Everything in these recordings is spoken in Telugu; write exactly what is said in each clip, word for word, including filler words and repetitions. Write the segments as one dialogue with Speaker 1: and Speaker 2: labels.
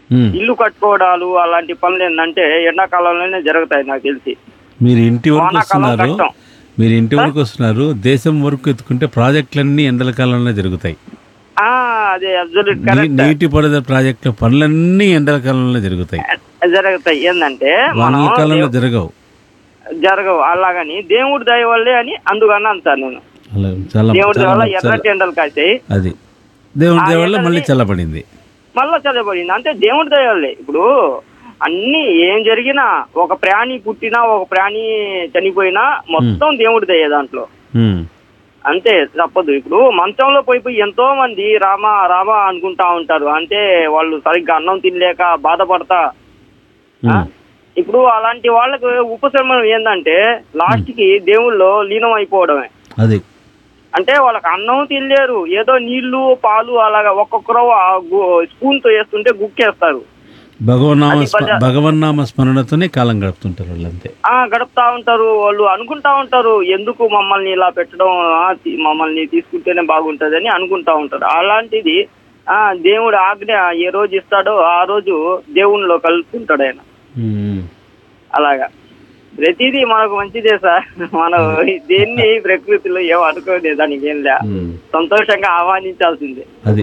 Speaker 1: ఉమ్.
Speaker 2: ఇల్లు కట్టుకోవడాలు అలాంటి పనులు ఏంటంటే ఎండాకాలంలోనే జరుగుతాయి నాకు తెలిసి.
Speaker 1: మీరు ఇంటి వరకు
Speaker 2: వానాకాలం
Speaker 1: వస్తున్నారు
Speaker 2: కష్టం.
Speaker 1: మీరు ఇంటి వరకు వస్తున్నారు దేశం వరకు ఎత్తుకుంటే ప్రాజెక్టులన్నీ ఎండల కాలంలో జరుగుతాయి.
Speaker 2: ఆ, అదే అబ్జల్యూట్
Speaker 1: నీ-
Speaker 2: కరెక్ట్.
Speaker 1: నీటిపారుదల ప్రాజెక్టుల పనులన్నీ ఎండల కాలంలో జరుగుతాయి,
Speaker 2: జరుగుతాయి. ఏంటంటే మనం
Speaker 1: వానల కాలంలో
Speaker 2: దేవ్-
Speaker 1: జరగవు.
Speaker 2: జరగవు. అలాగని దేవుడి దయ వల్లే అని అందుకని అంటాను నేను.
Speaker 1: అలా చాలా
Speaker 2: దేవుడి దయ
Speaker 1: చాలా
Speaker 2: వల్ల
Speaker 1: చాలా
Speaker 2: ఎర్రటి ఎండలు కాసాయి,
Speaker 1: అది దేవుడి
Speaker 2: ఆ
Speaker 1: దయ వల్ల మళ్ళీ
Speaker 2: ఎండల్ని-
Speaker 1: చల్లబడింది.
Speaker 2: మళ్ళా చల్లబడింది. అంటే దేవుడి దయ వల్లే. ఇప్పుడు అన్ని ఏం జరిగినా, ఒక ప్రాణి పుట్టినా ఒక ప్రాణి చనిపోయినా మొత్తం దేవుడి దయ దాంట్లో.
Speaker 1: ఉమ్,
Speaker 2: అంతే, తప్పదు. ఇప్పుడు మంచంలో పోయి పోయి ఎంతో మంది రామ రామ అనుకుంటా ఉంటారు. అంటే వాళ్ళు సరిగ్గా అన్నం తినలేక బాధపడతా. ఆ?
Speaker 1: ఉమ్,
Speaker 2: ఇప్పుడు అలాంటి వాళ్ళకు ఉపశమనం ఏంటంటే లాస్ట్ కి దేవుళ్ళో లీనం అయిపోవడమే.
Speaker 1: అది
Speaker 2: అంటే వాళ్ళకి అన్నం తినలేరు, ఏదో నీళ్లు పాలు అలాగా ఒక్కొక్కరు స్పూన్ తో వేస్తుంటే గుక్కేస్తారు.
Speaker 1: భగవన్నామ
Speaker 2: అది
Speaker 1: స్మ-
Speaker 2: బజా-
Speaker 1: భగవన్నామ స్మరణతోనే కాలం గడుపుతుంటారు వాళ్ళంతే.
Speaker 2: ఆ గడుపుతా ఉంటారు. వాళ్ళు అనుకుంటా ఉంటారు ఎందుకు మమ్మల్ని ఇలా పెట్టడం, ఆ, తీ- మమ్మల్ని తీసుకుంటేనే బాగుంటది అని అనుకుంటా ఉంటారు. అలాంటిది ఆ దేవుడు ఆజ్ఞ ఏ రోజు ఇస్తాడో ఆ రోజు దేవునిలో కలుపుకుంటాడు ఆయన.
Speaker 1: ఉమ్,
Speaker 2: అలాగా ప్రతిదీ మనకు మంచిదే సార్. మనం దేన్ని ప్రకృతిలో ఏం అనుకోలేదు, దానికి ఏం లే,
Speaker 1: ఉమ్,
Speaker 2: సంతోషంగా ఆహ్వానించాల్సిందే.
Speaker 1: అది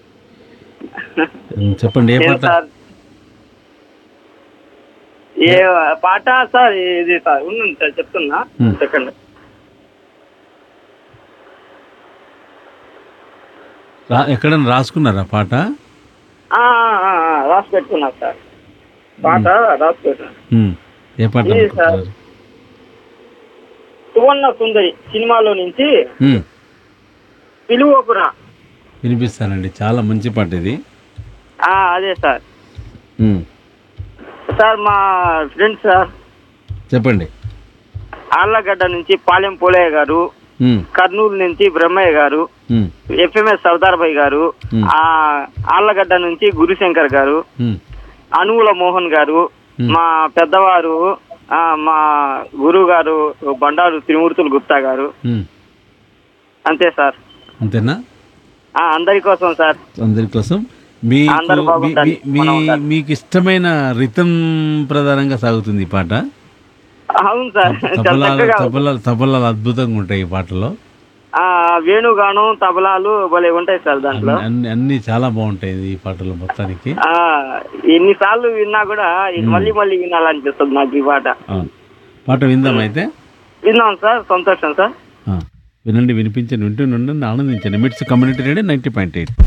Speaker 1: ఉమ్, చెప్పండి ఏ
Speaker 2: ఏం
Speaker 1: పాట.
Speaker 2: సార్, ఏ పాట సార్? ఇది సార్ ఉండండి సార్, చెప్తున్నా
Speaker 1: Hmm.
Speaker 2: సెకండ్.
Speaker 1: రా ఎక్కడైనా రాసుకున్నారా పాట?
Speaker 2: రాసి పెట్టుకున్నా సార్, పాట రాసి పెట్టుకున్నా.
Speaker 1: ఉమ్, ఏ పాట
Speaker 2: ఇది సార్.
Speaker 1: అనుకుంటున్నారు?
Speaker 2: సువర్ణ సుందరి సినిమాలో నుంచి
Speaker 1: ఉమ్,
Speaker 2: పిలువకురా.
Speaker 1: వినిపిస్తానండి, చాలా మంచి పాట ఇది.
Speaker 2: ఆ, అదే సార్.
Speaker 1: ఉమ్,
Speaker 2: సార్ మా ఫ్రెండ్ సార్
Speaker 1: చెప్పండి.
Speaker 2: ఆళ్ళగడ్డ నుంచి పాలెం పోలయ్య గారు,
Speaker 1: ఉమ్,
Speaker 2: కర్నూలు నుంచి బ్రహ్మయ్య గారు,
Speaker 1: ఉమ్,
Speaker 2: ఎఫ్ఎంఎస్ సర్దార్ భాయ్ గారు,
Speaker 1: Hmm.
Speaker 2: ఆ ఆళ్ళగడ్డ నుంచి గురుశంకర్ గారు,
Speaker 1: ఉమ్,
Speaker 2: అనువుల మోహన్ గారు,
Speaker 1: Hmm.
Speaker 2: మా పెద్దవారు ఆ మా గురువు గారు బండారు త్రిమూర్తులు గుప్తా గారు.
Speaker 1: ఉమ్.
Speaker 2: అంతే సార్.
Speaker 1: అంతేనా?
Speaker 2: ఆ అందరి కోసం సార్.
Speaker 1: అందరి కోసం. మీకు
Speaker 2: అందరూ
Speaker 1: మీ-
Speaker 2: బాగుండాలి,
Speaker 1: మీ- మీ-
Speaker 2: మనం ఉండాలి.
Speaker 1: మీకు ఇష్టమైన రితం ప్రధానంగా సాగుతుంది ఈ పాట.
Speaker 2: అవును సార్, చాలా
Speaker 1: తబలాలు
Speaker 2: చక్కగా ఉంది.
Speaker 1: తబలాలు తబలాలు అద్భుతంగా ఉంటాయి ఈ పాటలో.
Speaker 2: ఆ వేణుగానం తబలాలు భలే ఉంటాయి సార్ దాంట్లో.
Speaker 1: అన్ని అన్ని- అన్ని చాలా బాగుంటాయి ఈ పాటలో మొత్తానికి.
Speaker 2: ఆ ఎన్నిసార్లు విన్నా కూడా మళ్ళీ మళ్ళీ వినాలనిపిస్తుంది నాకు ఈ పాట.
Speaker 1: అవును, పాట విందాం అయితే.
Speaker 2: విన్నాం సార్, సంతోషం సార్.
Speaker 1: ఆ, వినండి, వినిపించండి, వింటూ నుండి ఆనందించండి. మిట్స్ community radio ninety point eight.